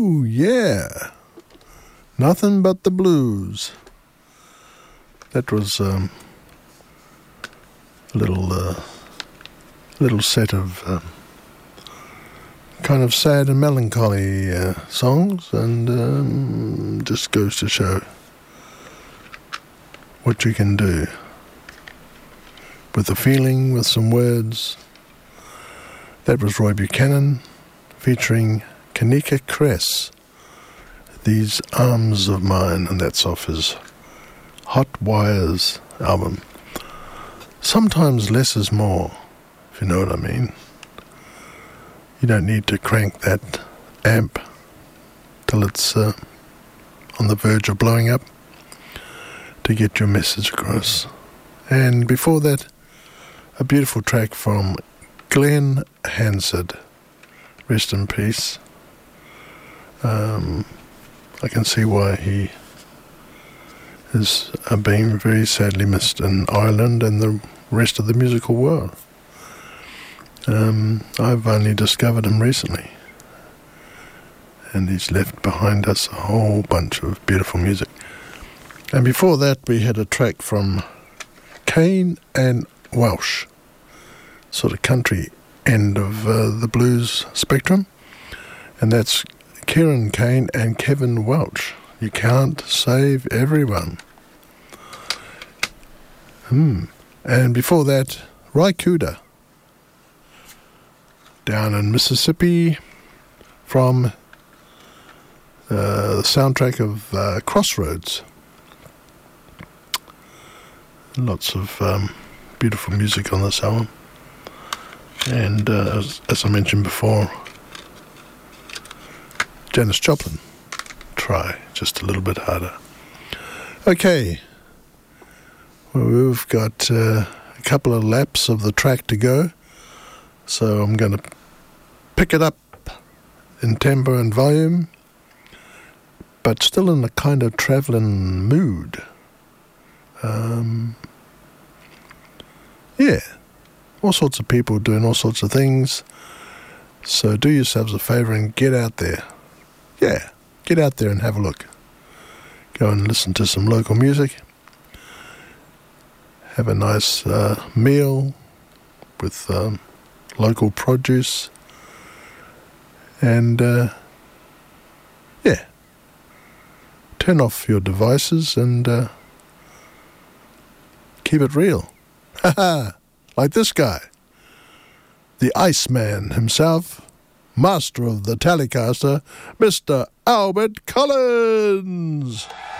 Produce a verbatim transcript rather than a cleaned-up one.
Ooh, yeah. Nothing But the Blues. That was um, a little, uh, little set of um, kind of sad and melancholy uh, songs, and um, just goes to show what you can do with a feeling, with some words. That was Roy Buchanan featuring Kanika Kress, These Arms of Mine, and that's off his Hot Wires album. Sometimes less is more, if you know what I mean. You don't need to crank that amp till it's uh, on the verge of blowing up to get your message across. And before that, a beautiful track from Glenn Hansard. Rest in peace. Um, I can see why he is uh, being very sadly missed in Ireland and the rest of the musical world. Um, I've only discovered him recently, and he's left behind us a whole bunch of beautiful music. And before that, we had a track from Kane and Welsh, sort of country end of uh, the blues spectrum, and that's Kieran Kane and Kevin Welch. You can't save everyone. Hmm. And before that, Ry Cooder, Down in Mississippi, from uh, the soundtrack of uh, Crossroads. Lots of um, beautiful music on this album. And uh, as, as I mentioned before, Janis Joplin, try just a little bit harder. Okay, well, we've got uh, a couple of laps of the track to go, so I'm going to pick it up in tempo and volume, but still in a kind of travelling mood. Um, yeah. All sorts of people doing all sorts of things. So do yourselves a favour and get out there. Yeah, get out there and have a look. Go and listen to some local music. Have a nice uh, meal with um, local produce. And, uh, yeah, turn off your devices and uh, keep it real. Ha ha! Like this guy, the Iceman himself, master of the Telecaster, Mister Albert Collins.